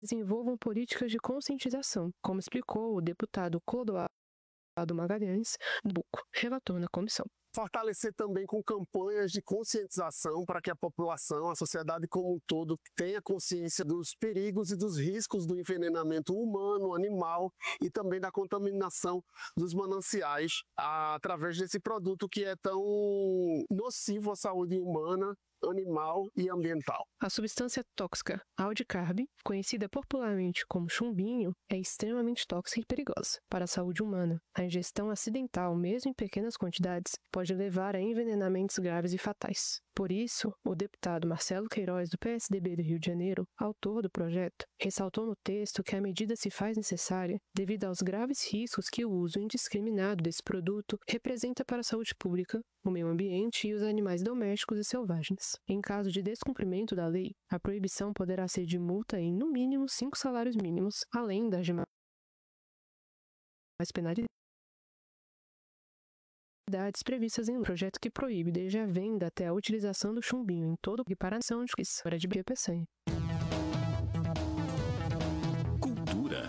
desenvolvam políticas de conscientização, como explicou o deputado Clodoaldo Magalhães, do BUCO, relator na comissão. Fortalecer também com campanhas de conscientização para que a população, a sociedade como um todo, tenha consciência dos perigos e dos riscos do envenenamento humano, animal e também da contaminação dos mananciais através desse produto que é tão nocivo à saúde humana, animal e ambiental. A substância tóxica aldicarb, conhecida popularmente como chumbinho, é extremamente tóxica e perigosa para a saúde humana. A ingestão acidental, mesmo em pequenas quantidades, pode levar a envenenamentos graves e fatais. Por isso, o deputado Marcelo Queiroz, do PSDB do Rio de Janeiro, autor do projeto, ressaltou no texto que a medida se faz necessária devido aos graves riscos que o uso indiscriminado desse produto representa para a saúde pública, o meio ambiente e os animais domésticos e selvagens. Em caso de descumprimento da lei, a proibição poderá ser de multa em, no mínimo, 5 salários mínimos, além das demais penalidades previstas em um projeto que proíbe desde a venda até a utilização do chumbinho em todo o preparação de hora de Peçanha. Cultura.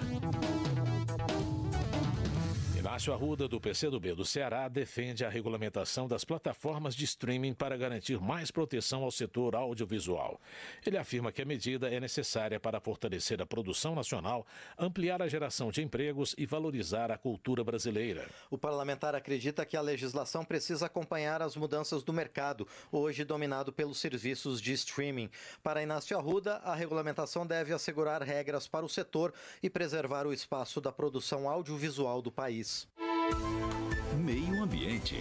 Inácio Arruda, do PCdoB do Ceará, defende a regulamentação das plataformas de streaming para garantir mais proteção ao setor audiovisual. Ele afirma que a medida é necessária para fortalecer a produção nacional, ampliar a geração de empregos e valorizar a cultura brasileira. O parlamentar acredita que a legislação precisa acompanhar as mudanças do mercado, hoje dominado pelos serviços de streaming. Para Inácio Arruda, a regulamentação deve assegurar regras para o setor e preservar o espaço da produção audiovisual do país. Meio Ambiente.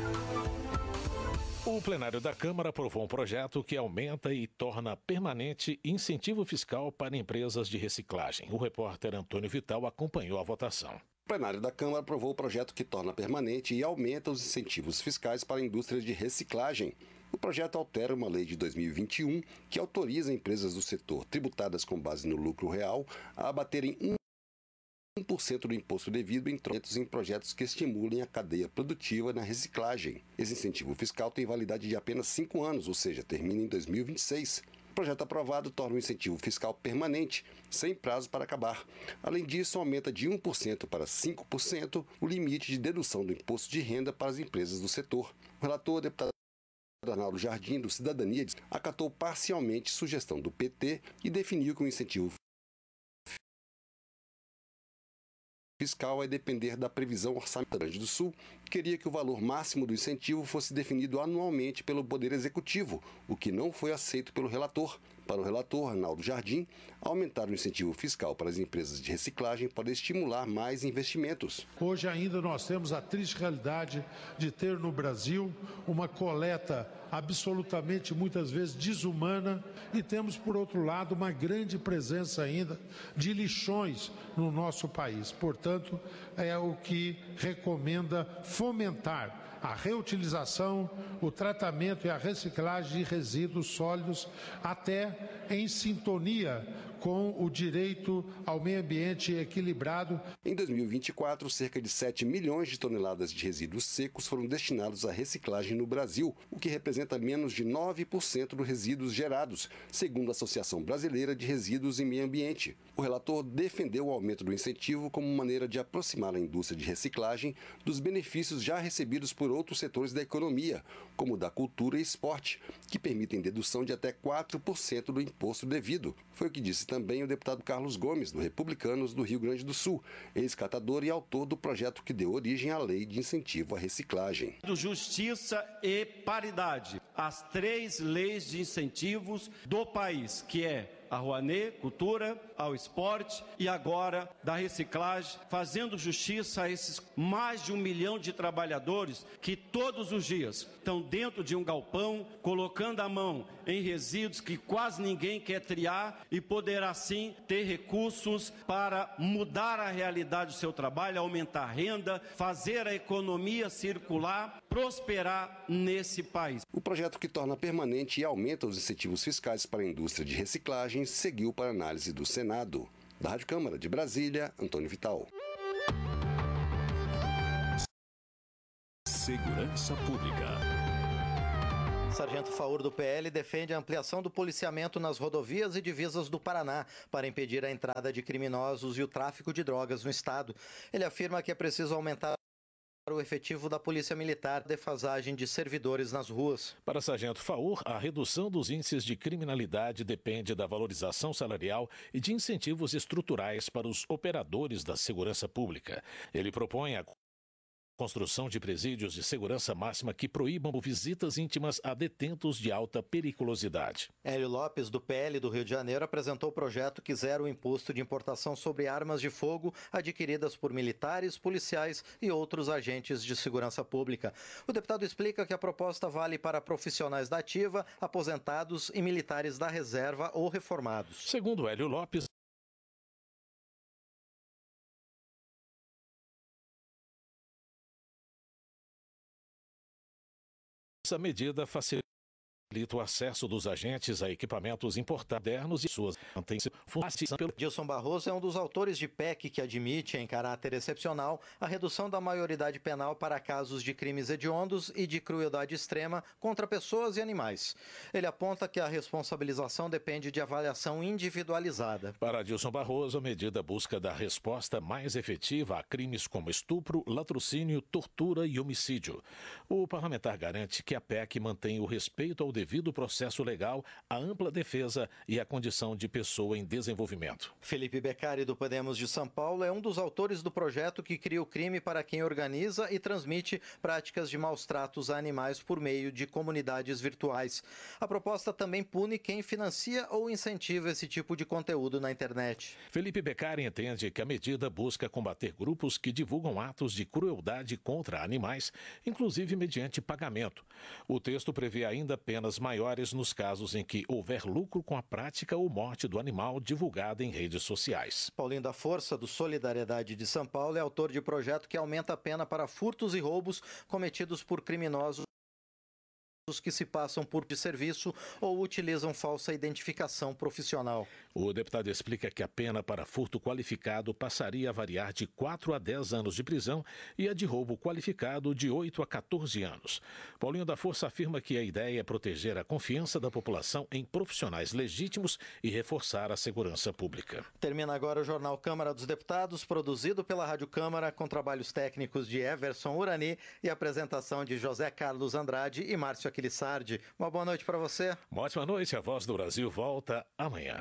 O plenário da Câmara aprovou um projeto que aumenta e torna permanente incentivo fiscal para empresas de reciclagem. O repórter Antônio Vital acompanhou a votação. O plenário da Câmara aprovou o projeto que torna permanente e aumenta os incentivos fiscais para a indústria de reciclagem. O projeto altera uma lei de 2021 que autoriza empresas do setor tributadas com base no lucro real a abaterem 1% do imposto devido em projetos que estimulem a cadeia produtiva na reciclagem. Esse incentivo fiscal tem validade de apenas 5 anos, ou seja, termina em 2026. O projeto aprovado torna o incentivo fiscal permanente, sem prazo para acabar. Além disso, aumenta de 1% para 5% o limite de dedução do imposto de renda para as empresas do setor. O relator, deputado Arnaldo Jardim, do Cidadania, acatou parcialmente sugestão do PT e definiu que o incentivo fiscal vai depender da previsão orçamentária. Do Rio Grande do Sul queria que o valor máximo do incentivo fosse definido anualmente pelo Poder Executivo, o que não foi aceito pelo relator. Para o relator, Arnaldo Jardim, aumentar o incentivo fiscal para as empresas de reciclagem pode estimular mais investimentos. Hoje ainda nós temos a triste realidade de ter no Brasil uma coleta absolutamente, muitas vezes, desumana e temos, por outro lado, uma grande presença ainda de lixões no nosso país. Portanto, é o que recomenda fomentar a reutilização, o tratamento e a reciclagem de resíduos sólidos, até em sintonia com o direito ao meio ambiente equilibrado. Em 2024, cerca de 7 milhões de toneladas de resíduos secos foram destinados à reciclagem no Brasil, o que representa menos de 9% dos resíduos gerados, segundo a Associação Brasileira de Resíduos e Meio Ambiente. O relator defendeu o aumento do incentivo como maneira de aproximar a indústria de reciclagem dos benefícios já recebidos por outros setores da economia, como o da cultura e esporte, que permitem dedução de até 4% do imposto devido. Foi o que disse também o deputado Carlos Gomes, do Republicanos do Rio Grande do Sul, ex-catador e autor do projeto que deu origem à Lei de Incentivo à Reciclagem. Justiça e paridade, as 3 leis de incentivos do país, que é a Rouanet, cultura, ao esporte e agora da reciclagem, fazendo justiça a esses mais de 1 milhão de trabalhadores que todos os dias estão dentro de um galpão, colocando a mão em resíduos que quase ninguém quer triar e poder assim ter recursos para mudar a realidade do seu trabalho, aumentar a renda, fazer a economia circular, prosperar nesse país. O projeto que torna permanente e aumenta os incentivos fiscais para a indústria de reciclagem seguiu para análise do Senado. Da Rádio Câmara de Brasília, Antônio Vital. Segurança Pública. Sargento Faur, do PL, defende a ampliação do policiamento nas rodovias e divisas do Paraná para impedir a entrada de criminosos e o tráfico de drogas no estado. Ele afirma que é preciso aumentar o efetivo da Polícia Militar, defasagem de servidores nas ruas. Para Sargento Faur, a redução dos índices de criminalidade depende da valorização salarial e de incentivos estruturais para os operadores da segurança pública. Ele propõe a construção de presídios de segurança máxima que proíbam visitas íntimas a detentos de alta periculosidade. Hélio Lopes, do PL do Rio de Janeiro, apresentou o projeto que zera o imposto de importação sobre armas de fogo adquiridas por militares, policiais e outros agentes de segurança pública. O deputado explica que a proposta vale para profissionais da ativa, aposentados e militares da reserva ou reformados. Segundo Hélio Lopes, essa medida facilita o acesso dos agentes a equipamentos importados e suas funções. Dilson Barroso é um dos autores de PEC que admite, em caráter excepcional, a redução da maioridade penal para casos de crimes hediondos e de crueldade extrema contra pessoas e animais. Ele aponta que a responsabilização depende de avaliação individualizada. Para Dilson Barroso, a medida busca dar resposta mais efetiva a crimes como estupro, latrocínio, tortura e homicídio. O parlamentar garante que a PEC mantém o respeito ao devido processo legal, a ampla defesa e a condição de pessoa em desenvolvimento. Felipe Beccari, do Podemos de São Paulo, é um dos autores do projeto que cria o crime para quem organiza e transmite práticas de maus tratos a animais por meio de comunidades virtuais. A proposta também pune quem financia ou incentiva esse tipo de conteúdo na internet. Felipe Beccari entende que a medida busca combater grupos que divulgam atos de crueldade contra animais, inclusive mediante pagamento. O texto prevê ainda penas maiores nos casos em que houver lucro com a prática ou morte do animal divulgada em redes sociais. Paulinho da Força, do Solidariedade de São Paulo, é autor de projeto que aumenta a pena para furtos e roubos cometidos por criminosos que se passam por de serviço ou utilizam falsa identificação profissional. O deputado explica que a pena para furto qualificado passaria a variar de 4 a 10 anos de prisão e a de roubo qualificado de 8 a 14 anos. Paulinho da Força afirma que a ideia é proteger a confiança da população em profissionais legítimos e reforçar a segurança pública. Termina agora o Jornal Câmara dos Deputados, produzido pela Rádio Câmara, com trabalhos técnicos de Everson Urani e apresentação de José Carlos Andrade e Márcio Aquilissardi. Uma boa noite para você. Uma ótima noite. A Voz do Brasil volta amanhã.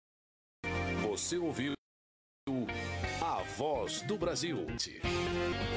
Você ouviu a Voz do Brasil.